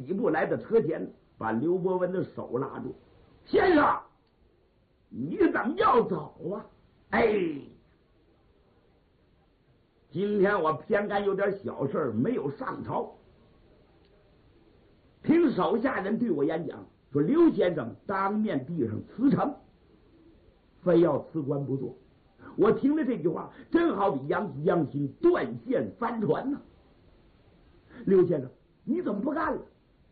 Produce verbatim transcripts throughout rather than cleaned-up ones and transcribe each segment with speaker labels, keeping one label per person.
Speaker 1: 几步来到车前，把刘伯温的手拉住：“先生，你怎么要走啊？哎，今天我偏干有点小事没有上朝。听手下人对我演讲，说刘先生当面递上辞呈，非要辞官不做。我听了这句话，真好比杨子杨心断线翻船呢。刘先生，你怎么不干了？”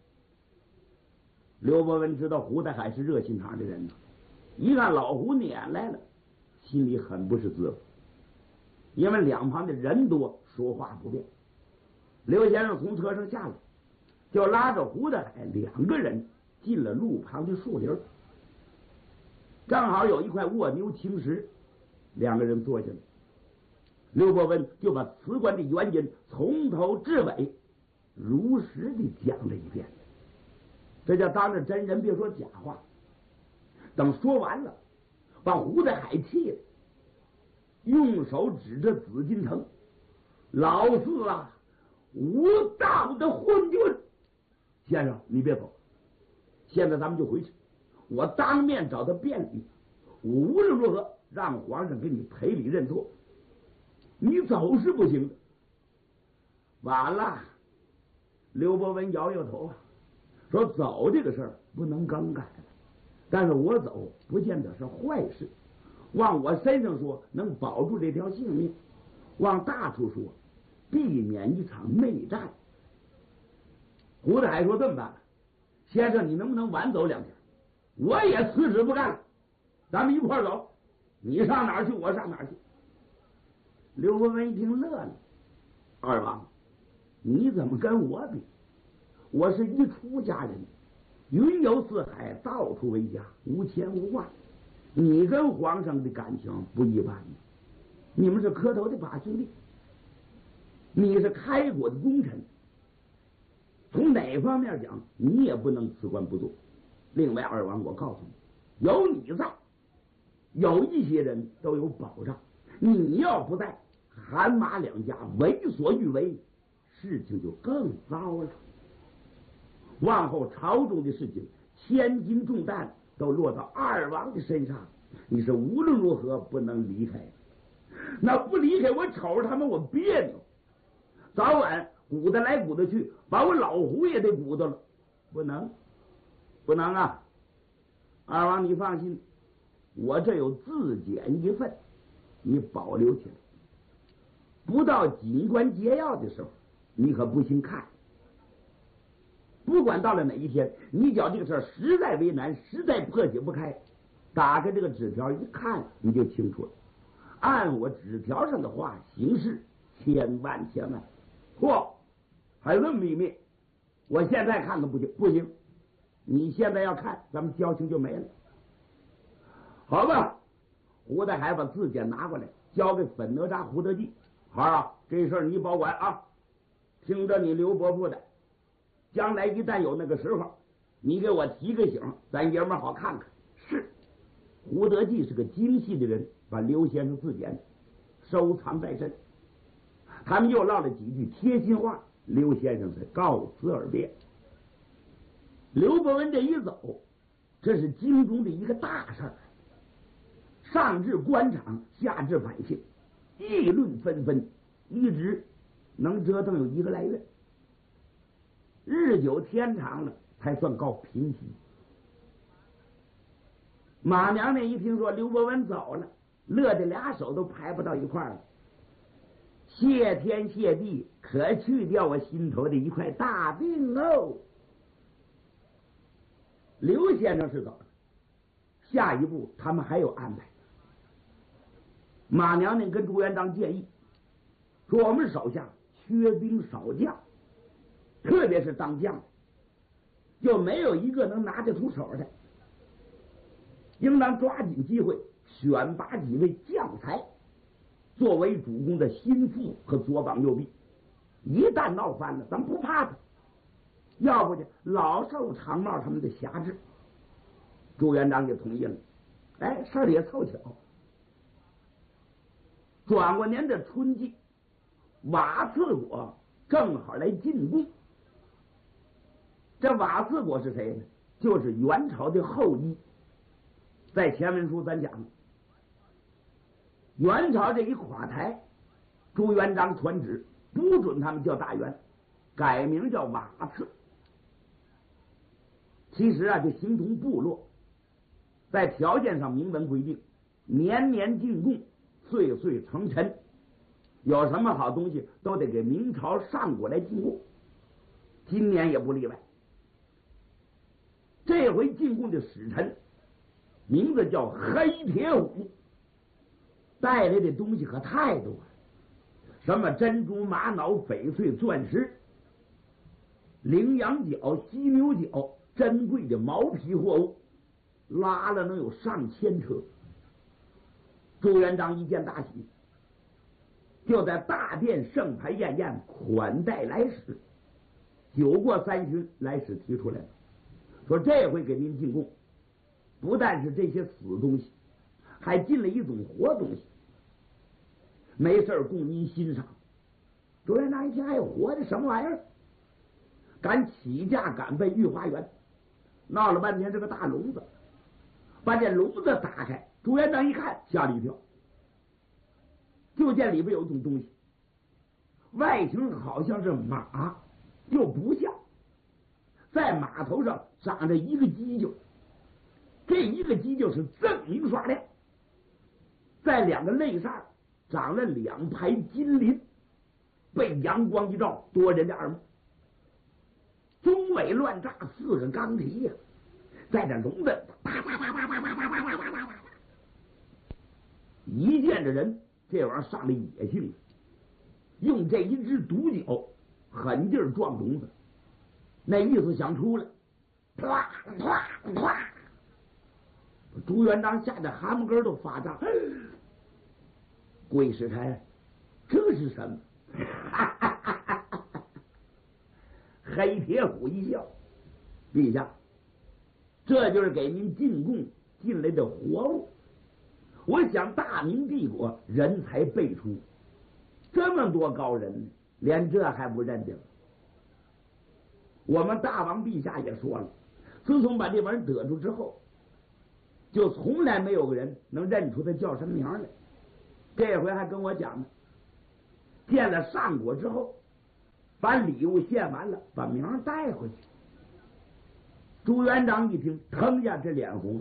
Speaker 1: 刘伯温知道胡大海是热心肠的人呢，一看老胡撵来了，心里很不是滋味，因为两旁的人多，说话不便。刘先生从车上下来，就拉着胡大海两个人进了路旁的树林，正好有一块卧牛青石，两个人坐下来。刘伯温就把辞官的原因从头至尾如实的讲了一遍，这叫当着真人别说假话。等说完了，把胡大海气了，用手指着紫禁城：“老四啊，无道的昏君！先生，你别走，现在咱们就回去，我当面找他辩理，无论如何让皇上给你赔礼认错。你走是不行的。”完了，刘伯温摇摇头啊，说：“走这个事儿不能更改了，但是我走不见得是坏事。往我身上说，能保住这条性命；往大处说，避免一场内战。”胡大海说：“这么办，先生，你能不能晚走两天？我也辞职不干了，咱们一块儿走，你上哪儿去，我上哪儿去。”刘伯温一听乐了：“二王，你怎么跟我比？我是一出家人，云游四海，到处为家，无牵无挂。你跟皇上的感情不一般，你们是磕头的把兄弟，你是开国的功臣，从哪方面讲，你也不能辞官不做。另外，二王，我告诉你，有你在，有一些人都有保障。你要不在，韩马两家为所欲为，事情就更糟了。往后朝中的事情，千斤重担都落到二王的身上，你是无论如何不能离开。那不离开，我瞅着他们我别扭，早晚鼓捣来鼓捣去，把我老胡也得鼓捣了，不能，不能啊！二王你放心，我这有自检一份，你保留起来。不到紧关节要的时候，你可不行看。不管到了哪一天，你觉这个事儿实在为难，实在破解不开，打开这个纸条一看，你就清楚了。按我纸条上的话行事，千万千万。嚯，还有那么秘密？我现在看看不行，不行。你现在要看，咱们交情就没了。好吧，胡大海把字典拿过来，交给粉哪吒、胡德记。好啊，这事儿你保管啊，听着你刘伯父的。将来一旦有那个时候，你给我提个醒，咱爷们儿好看看。是，胡德记是个精细的人，把刘先生字典收藏在身。他们又唠了几句贴心话，刘先生才告辞而别。刘伯温这一走，这是京中的一个大事儿，上至官场，下至百姓，议论纷纷，一直能折腾有一个来月。日久天长了，才算告平息。马娘娘一听说刘伯温走了，乐得俩手都排不到一块儿了。谢天谢地，可去掉我心头的一块大病喽。刘先生是走了，下一步他们还有安排。马娘娘跟朱元璋建议说，我们手下缺兵少将，特别是当将，就没有一个能拿得出手的，应当抓紧机会选拔几位将才，作为主公的心腹和左膀右臂。一旦闹翻了，咱不怕他，要不就老受长帽他们的辖制。朱元璋就同意了。哎，事儿也凑巧，转过年的春季，瓦剌国正好来进贡。 这瓦剌国是谁呢？就是元朝的后裔。在前文书咱讲，元朝这一垮台，朱元璋传旨不准他们叫大元，改名叫瓦剌。其实啊，就形同部落，在条件上明文规定，年年进贡，岁岁成臣，有什么好东西都得给明朝上国来进贡，今年也不例外。这回进贡的使臣名字叫黑铁虎，带来的东西可太多了，什么珍珠、玛瑙、翡翠、钻石、羚羊角、犀牛角，珍贵的毛皮货物，拉了能有上千车。朱元璋一见大喜，就在大殿盛牌宴宴，款待来使。酒过三巡，来使提出来了，说这回给您进贡，不但是这些死东西，还进了一种活东西，没事供您欣赏。朱元璋一听，还有活的什么玩意儿？赶起驾赶奔御花园，闹了半天是个大笼子，把这笼子打开，朱元璋一看，吓了一跳，就见里边有一种东西，外形好像是马，又不像，在马头上长着一个犄角，这一个犄角是锃明刷亮，在两个肋上长了两排金鳞，被阳光一照，夺人的耳目。中尾乱炸，四个钢蹄呀、啊，在这笼子啪啪啪啪啪啪啪啪啪啪啪，一见着人，这玩意儿上了野性，用这一只独角狠劲儿撞笼子，那意思想出来，啪啪啪！朱元璋吓得汗毛根都发炸。贵使臣，这是什么？黑铁虎一笑，陛下，这就是给您进贡进来的活物。我想大明帝国人才辈出，这么多高人，连这还不认得吗？我们大王陛下也说了，自从把这玩意儿得住之后，就从来没有个人能认出他叫什么名来。这回还跟我讲呢，见了上国之后，把礼物献完了，把名带回去。朱元璋一听，腾一下这脸红了。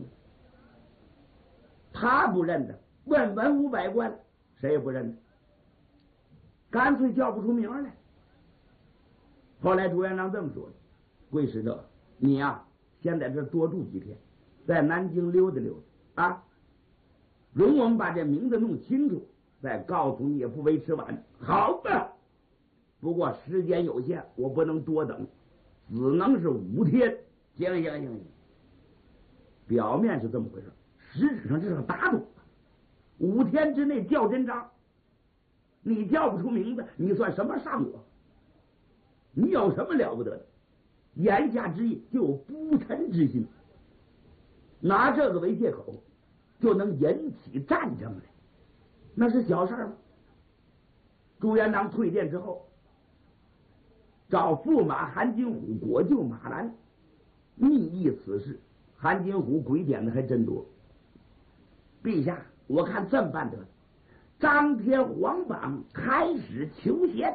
Speaker 1: 他不认得，问文武百官，谁也不认得，干脆叫不出名来。后来朱元璋这么说的：贵使者，你呀、啊，先在这多住几天，在南京溜达溜达啊，容我们把这名字弄清楚，再告诉你也不为迟晚。好的，不过时间有限，我不能多等，只能是五天。行行行行，表面是这么回事，实质上这是个打赌。五天之内叫真章，你叫不出名字，你算什么上我？你有什么了不得的？言下之意就有不臣之心，拿这个为借口，就能引起战争来，那是小事吗？朱元璋退殿之后，找驸马韩金虎、国舅马兰密议此事。韩金虎鬼点的还真多。陛下，我看这么办得，张贴皇榜，开始求贤。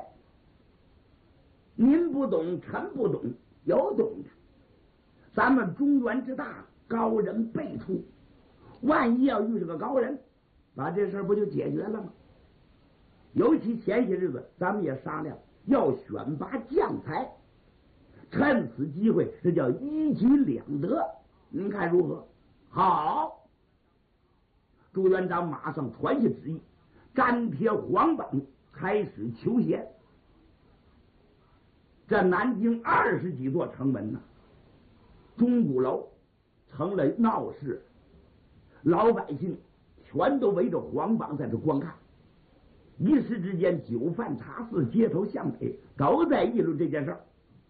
Speaker 1: 您不懂，臣不懂，有懂的。咱们中原之大，高人辈出，万一要遇着个高人，把这事儿不就解决了吗？尤其前些日子，咱们也商量要选拔将才，趁此机会，这叫一举两得。您看如何？好！朱元璋马上传下旨意，粘贴皇榜，开始求贤。这南京二十几座城门呢，钟鼓楼成了闹市，老百姓全都围着皇榜在这观看。一时之间，酒饭茶肆、街头巷尾都在议论这件事儿。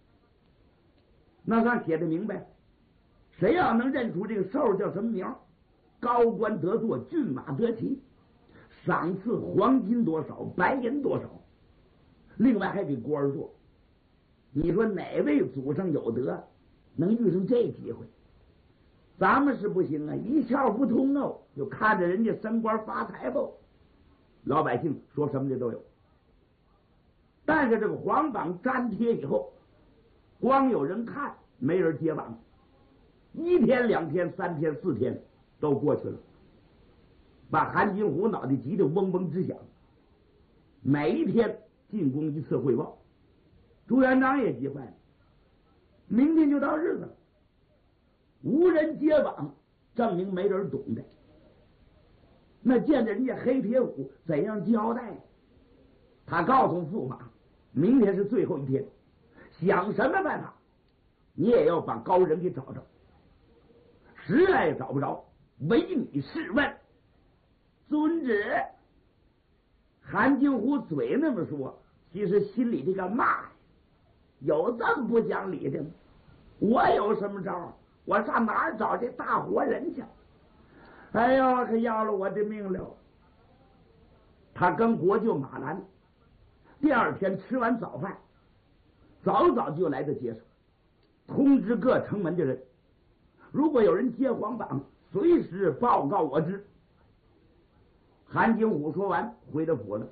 Speaker 1: 那上写的明白，谁要能认出这个兽叫什么名，高官得坐，骏马得骑，赏赐黄金多少，白银多少，另外还给官儿做。你说哪位祖上有德， 能遇上这机会。咱们是不行啊，一窍不通哦，就看着人家升官发财不？老百姓说什么的都有。但是这个皇榜粘贴以后，光有人看，没人揭榜。一天、两天、三天、四天都过去了，把韩金虎脑袋急得嗡嗡直响。每一天进宫一次汇报，朱元璋也急坏了。明天就到日子了，无人揭榜，证明没人懂的。那见着人家黑铁虎怎样交代？他告诉驸马，明天是最后一天，想什么办法，你也要把高人给找着。实在找不着，唯你是问。遵旨。韩金虎嘴那么说，其实心里这个骂呀，有这么不讲理的吗？我有什么招？我上哪儿找这大活人去？哎呦，可要了我的命了！他跟国舅马兰第二天吃完早饭，早早就来到街上，通知各城门的人，如果有人揭皇榜，随时报告我知。韩金虎说完，回到府了。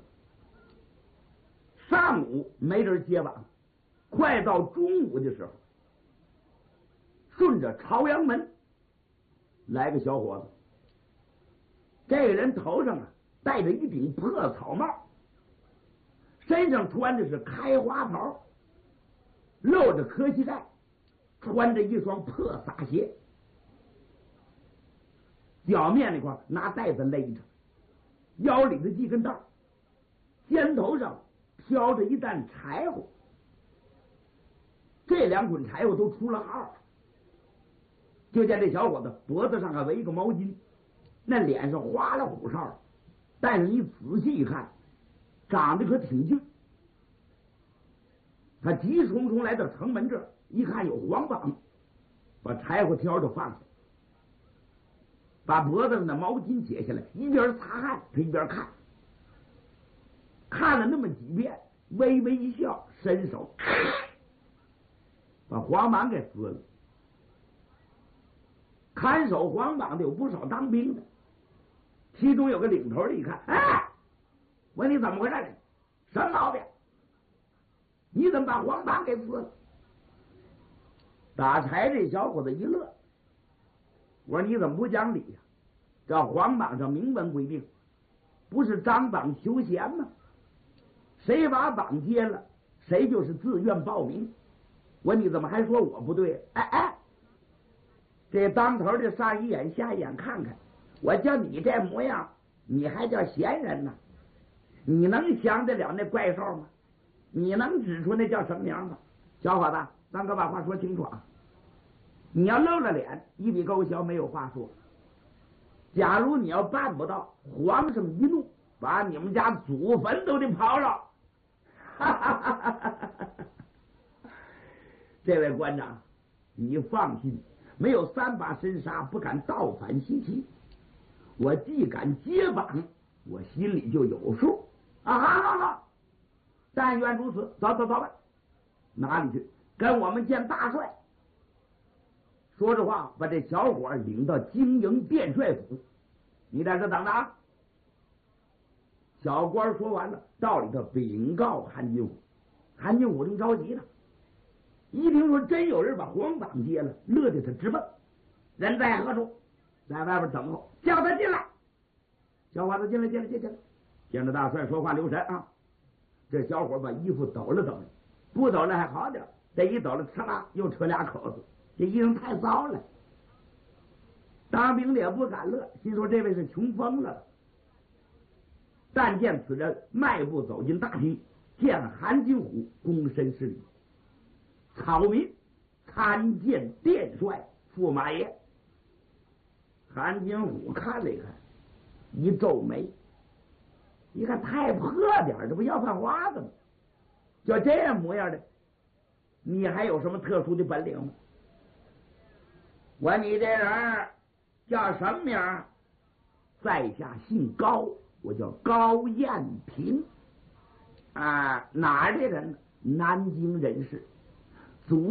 Speaker 1: 上午没人揭榜，快到中午的时候，顺着朝阳门来个小伙子。这个人头上啊戴着一顶破草帽，身上穿的是开花袍，露着磕膝盖，穿着一双破洒鞋，脚面那块拿带子勒着，腰里的系根带，肩头上飘着一担柴火，这两捆柴火都出了号。就见这小伙子脖子上还围一个毛巾，那脸上花了虎哨，但是你仔细一看，长得可挺俊。他急冲冲来到城门这儿，一看有皇榜，把柴火挑着放下，把脖子上的毛巾解下来，一边擦汗他一边看，看了那么几遍，微微一笑，伸手把皇榜给撕了。看守皇榜的有不少当兵的，其中有个领头的，一看，哎，问你怎么回事？什么毛病？你怎么把皇榜给撕了？打柴这小伙子一乐，我说你怎么不讲理呀、啊？这皇榜上明文规定，不是张榜求贤吗？谁把榜揭了，谁就是自愿报名。我你怎么还说我不对？哎哎，这当头的上一眼下一眼看看，我叫你这模样，你还叫闲人呢？你能降得了那怪兽吗？你能指出那叫什么名吗？小伙子，咱可把话说清楚啊！你要露了脸，一笔勾销，没有话说。假如你要办不到，皇上一怒，把你们家祖坟都得刨了。这位官长，你放心，没有三把神杀，不敢倒反西岐。我既敢揭榜，我心里就有数啊！好好好，但愿如此。走走走吧，哪里去？跟我们见大帅。说着话，把这小伙领到京营殿帅府。你在这等着啊！小官说完了，到里头禀告韩金虎。韩金虎正着急呢，一听说真有人把皇榜揭了，乐得他直蹦。人在何处？在外边等候，叫他进来。小伙子，进来，进来，进来。见着大帅说话留神啊！这小伙把衣服抖了抖了，不抖了还好点，这一抖了，哧啦又扯俩口子，这衣裳太糟了。当兵的也不敢乐，心说这位是穷疯了。但见此人迈步走进大厅，见韩金虎躬身施礼：“草民参见殿帅驸马爷。”韩金虎看了一看，一皱眉，一看太破点儿，这不要饭花子吗？就这样模样的，你还有什么特殊的本领吗？我你这人叫什么名？在下姓高，我叫高彦平啊，哪儿的人？南京人士，祖居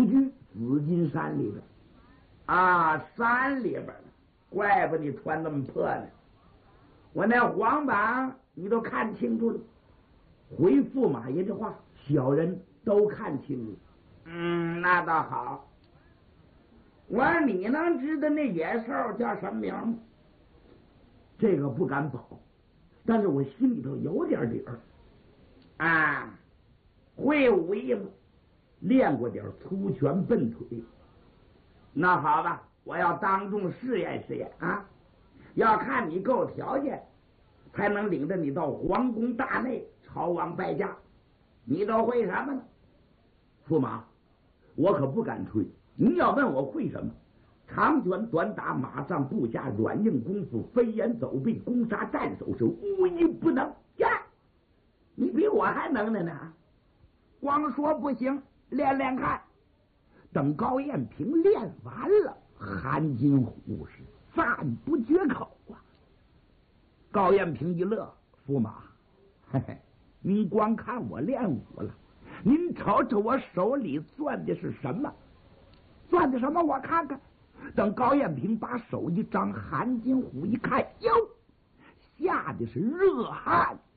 Speaker 1: 紫金山里边啊，山里边呢，怪不你穿那么破呢。我那黄榜你都看清楚了，回驸马爷这话，小人都看清楚。嗯，那倒好。我说你能知道那野兽叫什么名吗？这个不敢保，但是我心里头有点底儿。啊，会武艺吗？练过点粗拳笨腿。那好吧，我要当众试验试验啊！要看你够条件，才能领着你到皇宫大内朝王拜驾。你都会什么呢？驸马，我可不敢吹。你要问我会什么，长拳短打马上步下软硬功夫飞檐走壁攻杀战手是无一不能呀！你比我还能耐呢，光说不行，练练看。等高彦平练完了，韩金虎是赞不绝口啊。高彦平一乐，驸马，嘿嘿，您光看我练武了，您瞅瞅我手里攥的是什么？攥的什么？我看看。等高彦平把手一张，韩金虎一看，哟，吓得是热汗